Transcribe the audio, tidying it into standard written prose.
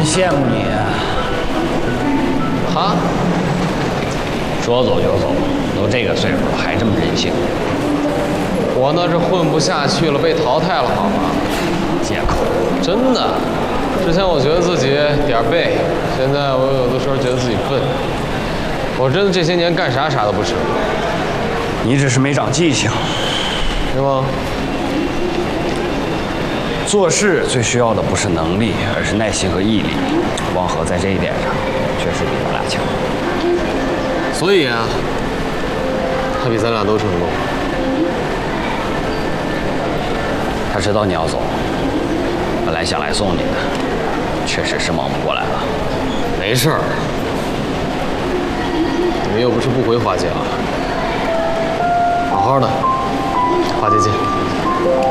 羡慕你啊！ 哈？ 说走就走，都这个岁数了还这么任性。 我那是混不下去了，被淘汰了，好吗？ 借口。 真的，之前我觉得自己点儿背，现在我有的时候觉得自己笨。我真的这些年干啥都不成。 你只是没长记性， 是吗？ 做事最需要的不是能力，而是耐心和毅力。汪河在这一点上确实比咱俩强。 所以啊，他比咱俩都成功。 他知道你要走，本来想来送你的，确实是忙不过来了。 没事儿，你们又不是不回花家，好好的，花姐见。